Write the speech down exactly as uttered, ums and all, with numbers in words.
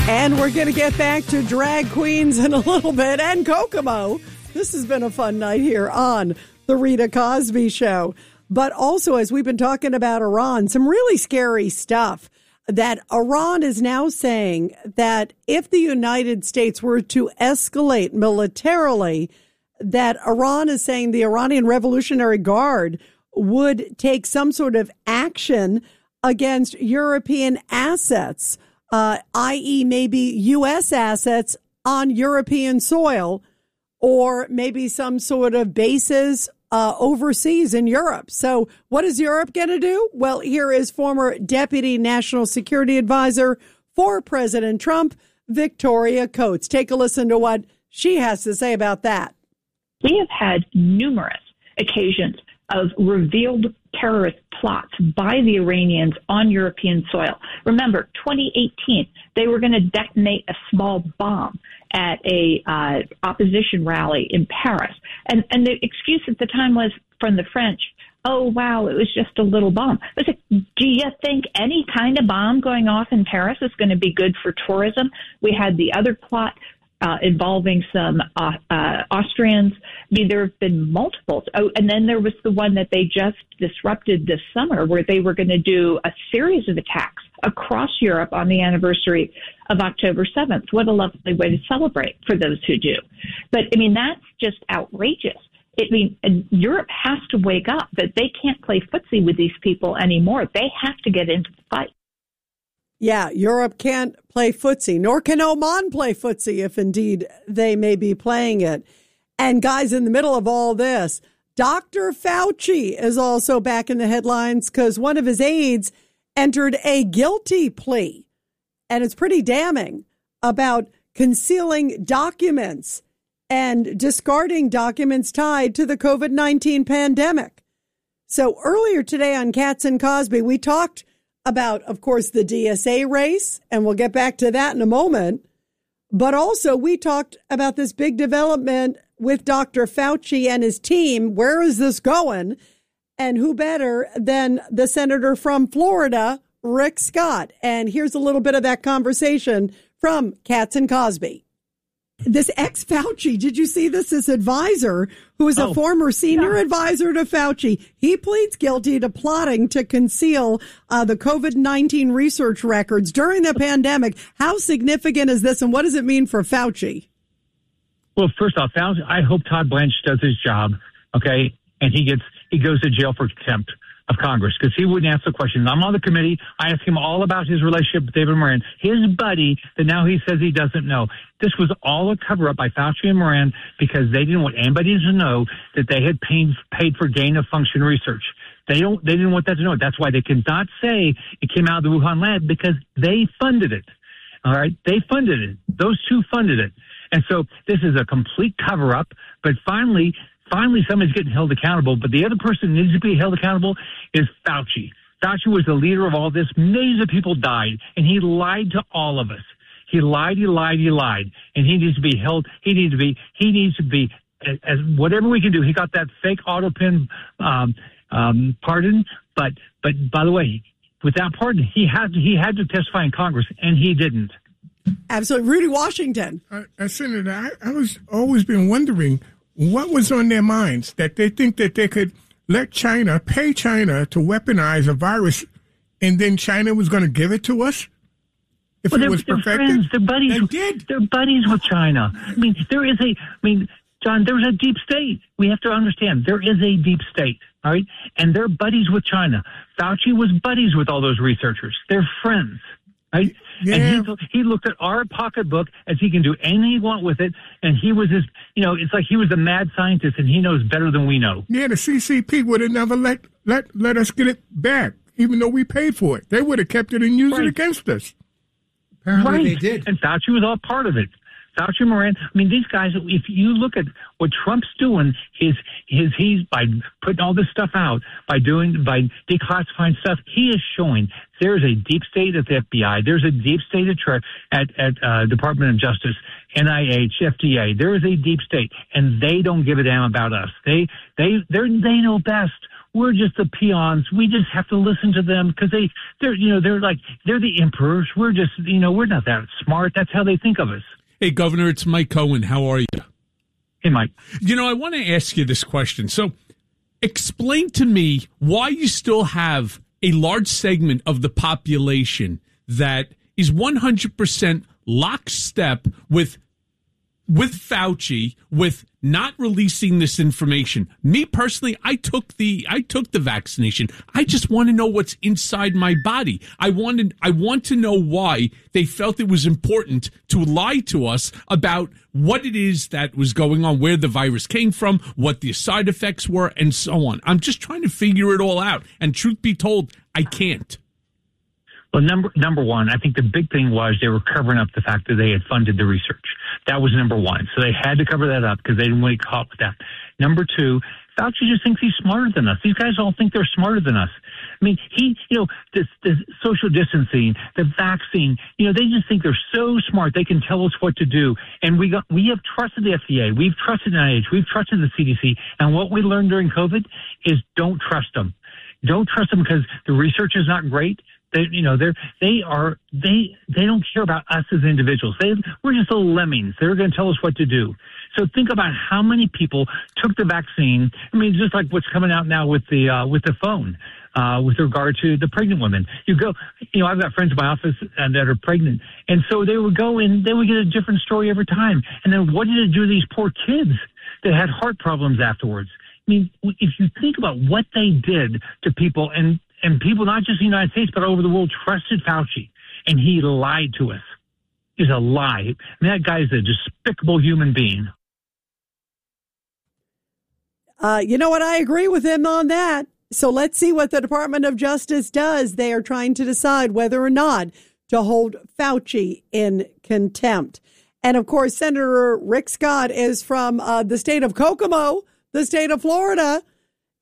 And we're going to get back to drag queens in a little bit and Kokomo. This has been a fun night here on The Rita Cosby Show. But also, as we've been talking about Iran, some really scary stuff that Iran is now saying that if the United States were to escalate militarily, that Iran is saying the Iranian Revolutionary Guard would take some sort of action against European assets. Uh, that is maybe U S assets on European soil, or maybe some sort of bases uh, overseas in Europe. So what is Europe going to do? Well, here is former Deputy National Security Advisor for President Trump, Victoria Coates. Take a listen to what she has to say about that. We have had numerous occasions of revealed terrorist plots by the Iranians on European soil. Remember, twenty eighteen, they were going to detonate a small bomb at a uh, opposition rally in Paris. And, and the excuse at the time was from the French, oh, wow, it was just a little bomb. I was like, do you think any kind of bomb going off in Paris is going to be good for tourism? We had the other plot Uh, involving some uh, uh, Austrians. I mean, there have been multiples. Oh, and then there was the one that they just disrupted this summer where they were going to do a series of attacks across Europe on the anniversary of October seventh. What a lovely way to celebrate for those who do. But, I mean, that's just outrageous. I mean, Europe has to wake up that they can't play footsie with these people anymore. They have to get into the fight. Yeah, Europe can't play footsie, nor can Oman play footsie if indeed they may be playing it. And guys, in the middle of all this, Doctor Fauci is also back in the headlines because one of his aides entered a guilty plea. And it's pretty damning about concealing documents and discarding documents tied to the COVID nineteen pandemic. So earlier today on Katz and Cosby, we talked about, of course, the D S A race, and we'll get back to that in a moment. But also, we talked about this big development with Doctor Fauci and his team. Where is this going? And who better than the senator from Florida, Rick Scott? And here's a little bit of that conversation from Katz and Cosby. This ex-Fauci, did you see this? This advisor, who is oh, a former senior yeah. advisor to Fauci, he pleads guilty to plotting to conceal uh, the COVID nineteen research records during the pandemic. How significant is this, and what does it mean for Fauci? Well, first off, Fauci, I hope Todd Blanche does his job, okay, and he gets he goes to jail for contempt of Congress, because he wouldn't answer questions. I'm on the committee. I asked him all about his relationship with David Moran, his buddy that now he says he doesn't know. This was all a cover-up by Fauci and Moran because they didn't want anybody to know that they had paid, paid for gain-of-function research. They don't. They didn't want that to know. That's why they could not say it came out of the Wuhan lab, because they funded it. All right? They funded it. Those two funded it. And so this is a complete cover-up, but finally... Finally, somebody's getting held accountable, but the other person that needs to be held accountable is Fauci. Fauci was the leader of all this. Millions of people died, and he lied to all of us. He lied, he lied, he lied, and he needs to be held. He needs to be. He needs to be. As whatever we can do. He got that fake auto pen um, um, pardon, but but by the way, with that pardon, he had to, he had to testify in Congress, and he didn't. Absolutely, Rudy Washington. Uh, uh, Senator, I, I was always been wondering. What was on their minds that they think that they could let China, pay China to weaponize a virus, and then China was going to give it to us if well, it was they're, perfected? They're friends. They're buddies. They did. They're buddies with China. I mean, there is a, I mean, John, there's a deep state. We have to understand there is a deep state, all right? And they're buddies with China. Fauci was buddies with all those researchers. They're friends. Right? Yeah. And he, he looked at our pocketbook as he can do anything he want with it. And he was his, you know, it's like he was a mad scientist and he knows better than we know. Yeah, the C C P would have never let, let, let us get it back, even though we paid for it. They would have kept it and used right. it against us. Apparently right. they did. And Fauci was all part of it. Fauci, Moran, I mean, these guys, if you look at what Trump's doing, is his, he's by putting all this stuff out, by doing, by declassifying stuff, he is showing there's a deep state at the F B I, there's a deep state at, at, at uh, Department of Justice, N I H, F D A, there is a deep state, and they don't give a damn about us. They, they, they they know best we're just the peons. We just have to listen to them because they, they're, you know, they're like, they're the emperors. We're just, you know, we're not that smart. That's how they think of us. Hey, Governor, it's Mike Cohen. How are you? Hey, Mike. You know, I want to ask you this question. So explain to me why you still have a large segment of the population that is one hundred percent lockstep with with Fauci, with not releasing this information. Me personally, I took the I took the vaccination. I just want to know what's inside my body. I wanted I want to know why they felt it was important to lie to us about what it is that was going on, where the virus came from, what the side effects were, and so on. I'm just trying to figure it all out. And truth be told, I can't. Well, number number one, I think the big thing was they were covering up the fact that they had funded the research. That was number one. So they had to cover that up because they didn't want to get caught with that. Number two, Fauci just thinks he's smarter than us. These guys all think they're smarter than us. I mean, he, you know, this, this social distancing, the vaccine, you know, they just think they're so smart they can tell us what to do. And we got, we have trusted the F D A, we've trusted N I H, we've trusted the C D C. And what we learned during COVID is don't trust them. Don't trust them because the research is not great. They, you know, they're, they are, they, they don't care about us as individuals. They, we're just little lemmings. They're going to tell us what to do. So think about how many people took the vaccine. I mean, just like what's coming out now with the, uh, with the phone, uh, with regard to the pregnant women. You go, you know, I've got friends in my office uh, that are pregnant. And so they would go and they would get a different story every time. And then what did it do to these poor kids that had heart problems afterwards? I mean, if you think about what they did to people, and and people not just in the United States but all over the world trusted Fauci, and he lied to us. He's a lie. I mean, that guy is a despicable human being. Uh, you know what? I agree with him on that. So let's see what the Department of Justice does. They are trying to decide whether or not to hold Fauci in contempt. And of course, Senator Rick Scott is from uh, the state of Kokomo, the state of Florida.